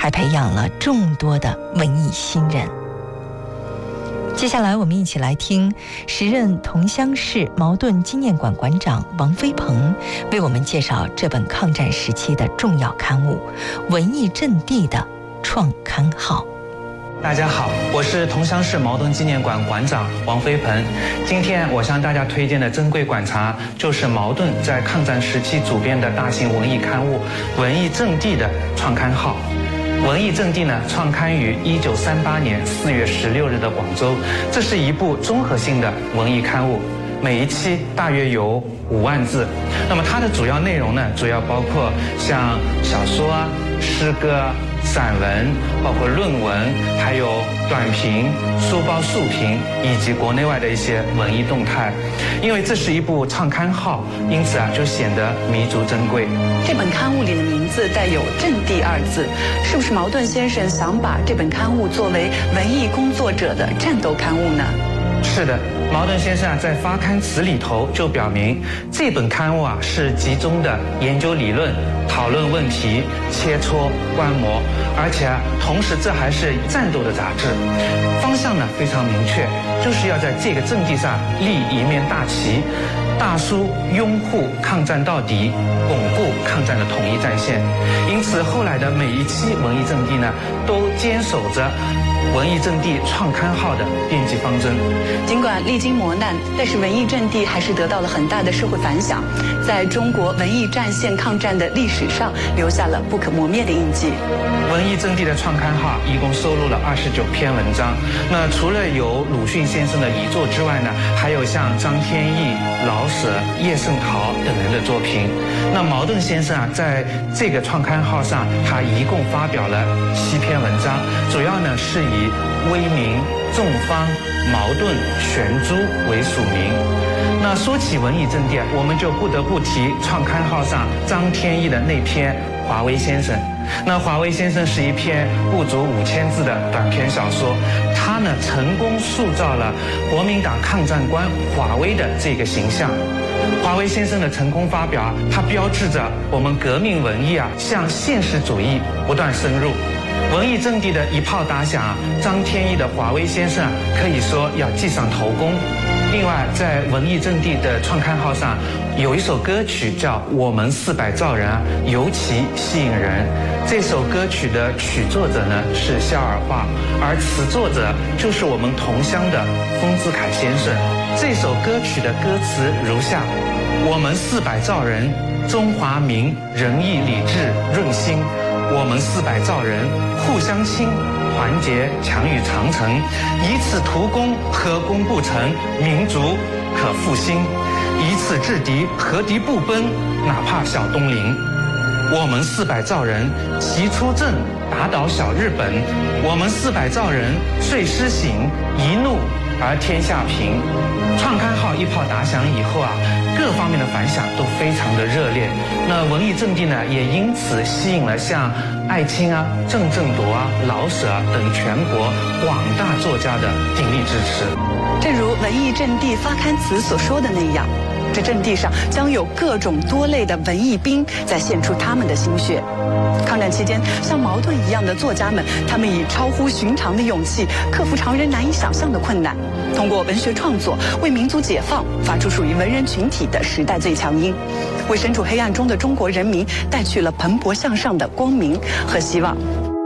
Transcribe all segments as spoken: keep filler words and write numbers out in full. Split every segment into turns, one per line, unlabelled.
还培养了众多的文艺新人。接下来我们一起来听时任桐乡市茅盾纪念馆馆长王飞鹏为我们介绍这本抗战时期的重要刊物《文艺阵地》的创刊号。
大家好，我是桐乡市茅盾纪念馆馆长王飞鹏。今天我向大家推荐的珍贵馆藏，就是茅盾在抗战时期主编的大型文艺刊物《文艺阵地》的创刊号。文艺阵地呢，创刊于一九三八年四月十六日的广州。这是一部综合性的文艺刊物，每一期大约有五万字。那么它的主要内容呢，主要包括像小说啊、诗歌、散文，包括论文，还有短评、书报速评，以及国内外的一些文艺动态。因为这是一部创刊号，因此啊，就显得弥足珍贵。
这本刊物里的名字带有“阵地”二字，是不是茅盾先生想把这本刊物作为文艺工作者的战斗刊物呢？
是的，茅盾先生啊，在发刊词里头就表明，这本刊物啊是集中的研究理论、讨论问题、切磋观摩，而且啊，同时这还是战斗的杂志，方向呢非常明确，就是要在这个阵地上立一面大旗，大书拥护抗战到底，巩固抗战的统一战线。因此，后来的每一期文艺阵地呢，都坚守着文艺阵地创刊号的编辑方针。
尽管历经磨难，但是文艺阵地还是得到了很大的社会反响，在中国文艺战线抗战的历史上留下了不可磨灭的印记。
文艺阵地的创刊号一共收录了二十九篇文章。那除了有鲁迅先生的遗作之外呢，还有像张天翼、老舍、叶圣陶等人的作品。那茅盾先生啊，在这个创刊号上，他一共发表了七篇文章，主要呢是以威名、众芳、茅盾、玄珠为署名。那说起文艺阵地，我们就不得不提创刊号上张天翼的那篇《华为先生》。那《华为先生》是一篇不足五千字的短篇小说，他呢成功塑造了国民党抗战官华为的这个形象。华为先生的成功发表，它标志着我们革命文艺啊向现实主义不断深入。文艺阵地的一炮打响，张天翼的《华为先生》可以说要记上头功。另外，在文艺阵地的创刊号上，有一首歌曲叫《我们四百兆人》啊，尤其吸引人。这首歌曲的曲作者呢是肖尔化，而词作者就是我们同乡的丰子恺先生。这首歌曲的歌词如下：我们四百兆人，中华民仁义礼智润心。我们四百兆人，互相亲，团结强于长城。以此图功，何功不成？民族可复兴。以此制敌，何敌不奔？哪怕小东邻。我们四百兆人，齐出阵，打倒小日本。我们四百兆人，遂施行，一怒而天下平。创刊号一炮打响以后啊，各方面的反响都非常的热烈。那文艺阵地呢，也因此吸引了像艾青啊、郑振铎啊、老舍啊等全国广大作家的鼎力支持。
正如文艺阵地发刊词所说的那样，这阵地上将有各种多类的文艺兵在献出他们的心血。抗战期间，像茅盾一样的作家们，他们以超乎寻常的勇气，克服常人难以想象的困难，通过文学创作为民族解放发出属于文人群体的时代最强音，为身处黑暗中的中国人民带去了蓬勃向上的光明和希望。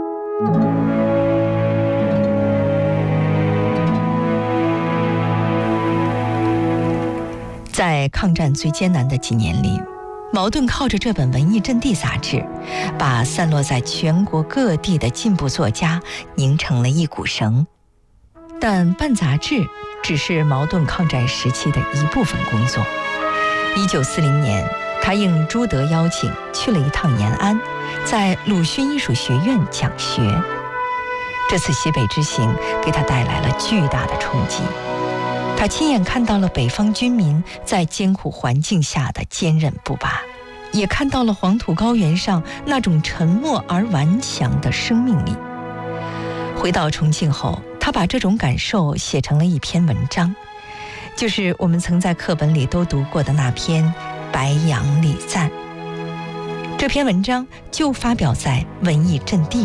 在抗战最艰难的几年里，茅盾靠着这本文艺阵地杂志，把散落在全国各地的进步作家拧成了一股绳。但办杂志只是茅盾抗战时期的一部分工作。一九四零年，他应朱德邀请去了一趟延安，在鲁迅艺术学院讲学。这次西北之行给他带来了巨大的冲击。他亲眼看到了北方军民在艰苦环境下的坚韧不拔，也看到了黄土高原上那种沉默而顽强的生命力。回到重庆后，他把这种感受写成了一篇文章，就是我们曾在课本里都读过的那篇《白杨礼赞》。这篇文章就发表在文艺阵地